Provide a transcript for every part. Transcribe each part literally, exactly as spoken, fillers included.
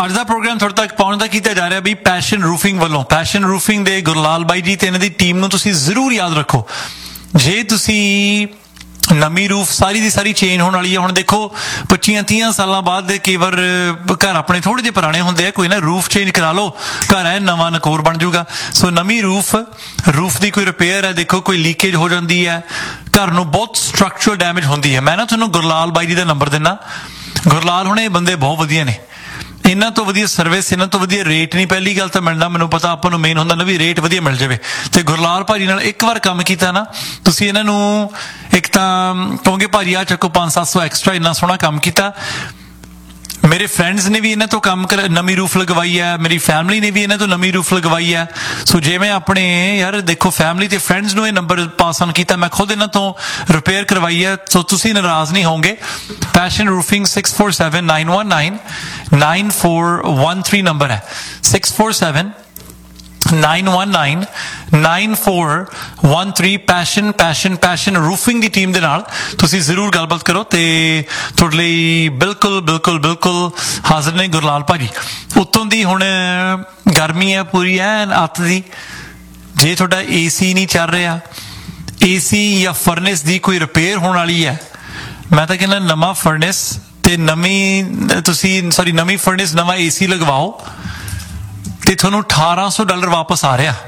ਅੱਜ ਦਾ ਪ੍ਰੋਗਰਾਮ ਤੁਹਾਡੇ ਤੱਕ ਪਹੁੰਚਦਾ ਕੀਤਾ ਜਾ ਰਿਹਾ ਵੀ ਪੈਸ਼ਨ ਰੂਫਿੰਗ ਵੱਲੋਂ। ਪੈਸ਼ਨ ਰੂਫਿੰਗ ਦੇ ਗੁਰਲਾਲ ਬਾਈ ਜੀ ਤੇ ਇਹਨਾਂ ਦੀ ਟੀਮ ਨੂੰ ਤੁਸੀਂ ਜ਼ਰੂਰ ਯਾਦ ਰੱਖੋ। ਜੇ ਤੁਸੀਂ ਨਵੀਂ ਰੂਫ ਸਾਰੀ ਦੀ ਸਾਰੀ ਚੇਂਜ ਹੋਣ ਵਾਲੀ ਹੈ। ਹੁਣ ਦੇਖੋ ਪੱਚੀਆਂ ਤੀਹਾਂ ਸਾਲਾਂ ਬਾਅਦ ਕਈ ਵਾਰ ਘਰ ਆਪਣੇ ਥੋੜੇ ਜਿਹੇ ਪੁਰਾਣੇ ਹੁੰਦੇ ਆ, ਕੋਈ ਨਾ ਰੂਫ ਚੇਂਜ ਕਰਾ ਲਓ, ਘਰ ਐ ਨਵਾਂ ਨਕੋਰ ਬਣ ਜਾਊਗਾ। ਸੋ ਨਵੀਂ ਰੂਫ ਰੂਫ ਦੀ ਕੋਈ ਰਿਪੇਅਰ ਹੈ, ਦੇਖੋ ਕੋਈ ਲੀਕੇਜ ਹੋ ਜਾਂਦੀ ਹੈ, ਘਰ ਨੂੰ ਬਹੁਤ ਸਟਰਕਚਰਲ ਡੈਮੇਜ ਹੁੰਦੀ ਹੈ। ਮੈਂ ਨਾ ਤੁਹਾਨੂੰ ਗੁਰਲਾਲ ਬਾਈ ਜੀ ਦਾ ਨੰਬਰ ਦਿੰਦਾ। ਗੁਰਲਾਲ ਹੁਣ ਇਹ ਬੰਦੇ ਬਹੁਤ ਵਧੀਆ ਨੇ, ਇਹਨਾਂ ਤੋਂ ਵਧੀਆ ਸਰਵਿਸ, ਇਹਨਾਂ ਤੋਂ ਵਧੀਆ ਰੇਟ ਨਹੀਂ। ਪਹਿਲੀ ਗੱਲ ਤਾਂ ਮਿਲਣਾ, ਮੈਨੂੰ ਪਤਾ ਆਪਾਂ ਨੂੰ ਮੇਨ ਹੁੰਦਾ ਨਾ ਵੀ ਰੇਟ ਵਧੀਆ ਮਿਲ ਜਾਵੇ। ਤੇ ਗੁਰਲਾਲ ਭਾਜੀ ਨਾਲ ਇੱਕ ਵਾਰ ਕੰਮ ਕੀਤਾ ਨਾ ਤੁਸੀਂ, ਇਹਨਾਂ ਨੂੰ ਇੱਕ ਤਾਂ ਕਹੋਗੇ ਭਾਜੀ ਆ ਚੱਕੋ ਪੰਜ ਸੱਤ ਸੌ ਐਕਸਟਰਾ, ਇੰਨਾ ਸੋਹਣਾ ਕੰਮ ਕੀਤਾ। ਮੇਰੇ ਫਰੈਂਡਸ ਨੇ ਵੀ ਇਹਨਾਂ ਤੋਂ ਕੰਮ ਕਰ ਨਵੀਂ ਰੂਫ ਲਗਵਾਈ ਹੈ, ਮੇਰੀ ਫੈਮਿਲੀ ਨੇ ਵੀ ਇਹਨਾਂ ਤੋਂ ਨਵੀਂ ਰੂਫ ਲਗਵਾਈ ਹੈ। ਸੋ ਜੇ ਮੈਂ ਆਪਣੇ ਯਾਰ ਦੇਖੋ ਫੈਮਿਲੀ ਤੇ ਫਰੈਂਡਸ ਨੂੰ ਇਹ ਨੰਬਰ ਪਾਸ ਆਨ ਕੀਤਾ, ਮੈਂ ਖੁਦ ਇਹਨਾਂ ਤੋਂ ਰਿਪੇਅਰ ਕਰਵਾਈ ਹੈ। ਸੋ ਤੁਸੀਂ ਨਾਰਾਜ਼ ਨਹੀਂ ਹੋਵੋਗੇ। Passion roofing six four seven nine one nine nine four one three number ਹੈ, six four seven nine one nine nine four one three. Passion passion passion roofing ਦੀ ਟੀਮ ਦੇ ਨਾਲ ਤੁਸੀਂ ਜ਼ਰੂਰ ਗੱਲਬਾਤ ਕਰੋ ਤੇ ਤੁਹਾਡੇ ਲਈ ਬਿਲਕੁਲ ਬਿਲਕੁਲ ਬਿਲਕੁਲ ਹਾਜ਼ਰ ਨੇ ਗੁਰਲਾਲ ਭਾਜੀ। ਉੱਤੋਂ ਦੀ ਹੁਣ ਗਰਮੀ ਹੈ ਪੂਰੀ ਐਨ ਅੱਤ ਦੀ। ਜੇ ਤੁਹਾਡਾ ਏ ਸੀ ਨਹੀਂ ਚੱਲ ਰਿਹਾ, ਏ ਸੀ ਜਾਂ ਫਰਨਿਸ ਦੀ ਕੋਈ ਰਿਪੇਅਰ ਹੋਣ ਵਾਲੀ ਹੈ, ਮੈਂ ਤਾਂ ਕਹਿੰਦਾ ਨਵਾਂ ਫਰਨਿਸ ਤੇ ਨਵੀਂ ਤੁਸੀਂ ਸੌਰੀ ਨਵੀਂ ਫਰਨਿਸ ਨਵਾਂ ਏ ਸੀ ਲਗਵਾਓ ਤੇ ਤੁਹਾਨੂੰ ਅਠਾਰਾਂ ਸੌ ਡਾਲਰ ਵਾਪਸ ਆ ਰਿਹਾ।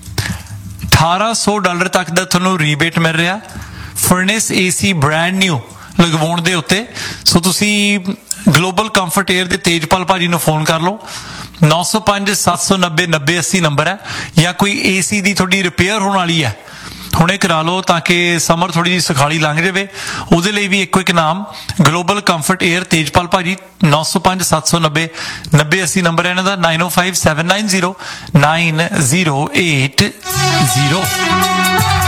ਅਠਾਰਾਂ ਸੌ ਡਾਲਰ ਤੱਕ ਦਾ ਤੁਹਾਨੂੰ ਰੀਬੇਟ ਮਿਲ ਰਿਹਾ ਫਰਨਿਸ ਏ ਸੀ ਬ੍ਰੈਂਡ ਨਿਊ ਲਗਵਾਉਣ ਦੇ ਉੱਤੇ। ਸੋ ਤੁਸੀਂ ਗਲੋਬਲ ਕੰਫਰਟ ਏਅਰ ਦੇ ਤੇਜਪਾਲ ਭਾਜੀ ਨੂੰ ਫੋਨ ਕਰ ਲਓ, ਨੌ ਸੌ ਪੰਜ ਸੱਤ ਸੌ ਨੱਬੇ ਨੱਬੇ ਅੱਸੀ ਨੰਬਰ ਹੈ। ਜਾਂ ਕੋਈ ਏ ਸੀ ਦੀ ਤੁਹਾਡੀ ਰਿਪੇਅਰ ਹੋਣ ਵਾਲੀ ਹੈ, ਹੁਣੇ ਕਰਾ ਲਓ ਤਾਂ ਕਿ ਸਮਰ ਥੋੜੀ ਜਿਹੀ ਸੁਖਾਲੀ ਲੰਘ ਜਾਵੇ। ਉਹਦੇ ਲਈ ਵੀ ਇੱਕੋ ਇੱਕ ਨਾਮ ਗਲੋਬਲ ਕੰਫਰਟ ਏਅਰ ਤੇਜਪਾਲ ਭਾਜੀ, ਨੌ ਸੌ ਪੰਜ ਸੱਤ ਸੌ ਨੱਬੇ ਨੱਬੇ ਅੱਸੀ ਨੰਬਰ ਹੈ ਇਹਨਾਂ ਦਾ, ਨਾਈਨ ਓ five seven nine zero nine zero eight zero.